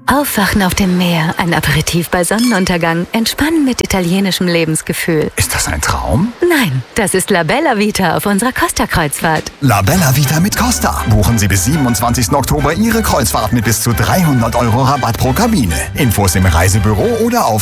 Aufwachen auf dem Meer, ein Aperitif bei Sonnenuntergang, entspannen mit italienischem Lebensgefühl. Ist das ein Traum? Nein, das ist La Bella Vita auf unserer Costa-Kreuzfahrt. La Bella Vita mit Costa. Buchen Sie bis 27. Oktober Ihre Kreuzfahrt mit bis zu 300 € Rabatt pro Kabine. Infos im Reisebüro oder auf